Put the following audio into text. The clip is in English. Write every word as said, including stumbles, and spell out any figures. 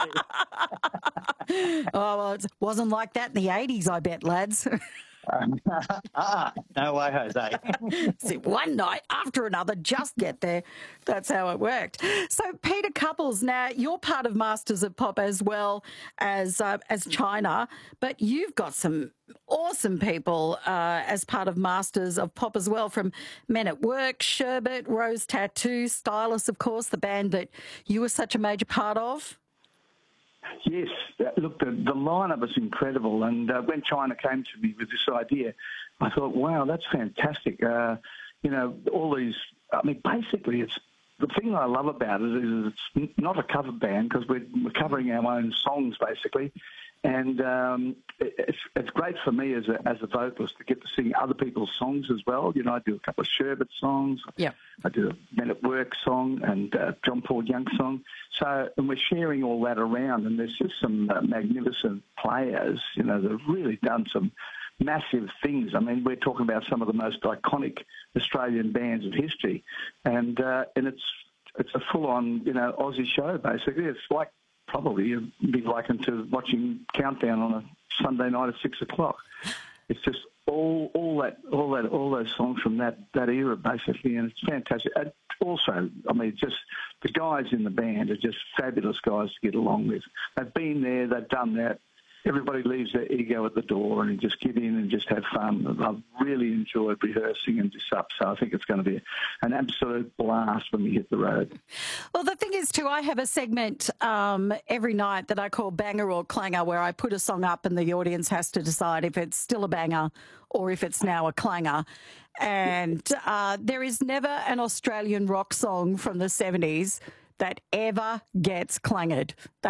Oh, well, it wasn't like that in the eighties, I bet, lads. ah, no way, Jose. See, one night after another, just get there. That's how it worked. So, Peter Couples, now you're part of Masters of Pop as well as uh, as China, but you've got some awesome people uh, as part of Masters of Pop as well, from Men at Work, Sherbet, Rose Tattoo, Stylus, of course, the band that you were such a major part of. Yes, uh, look, the, the lineup was incredible, and uh, when China came to me with this idea, I thought, wow, that's fantastic. Uh, you know, all these, I mean, basically, it's the thing I love about it is it's not a cover band because we're, we're covering our own songs, basically, and um, it's, it's great for me as a, as a vocalist to get to sing other people's songs as well. You know, I do a couple of Sherbet songs. Yeah. I do a Men at Work song and uh, John Paul Young song. So, and we're sharing all that around, and there's just some uh, magnificent players, you know, that have really done some massive things. I mean, we're talking about some of the most iconic Australian bands of history, and uh, and it's it's a full-on, you know, Aussie show, basically. It's like probably it'd be likened to watching Countdown on a Sunday night at six o'clock. It's just all all that all that all those songs from that, that era, basically, and it's fantastic. And also, I mean, just the guys in the band are just fabulous guys to get along with. They've been there, they've done that. Everybody leaves their ego at the door and just get in and just have fun. I've really enjoyed rehearsing and just up, so I think it's going to be an absolute blast when we hit the road. Well, the thing is, too, I have a segment um, every night that I call Banger or Clanger, where I put a song up and the audience has to decide if it's still a banger or if it's now a clanger. And uh, there is never an Australian rock song from the seventies that ever gets clanged.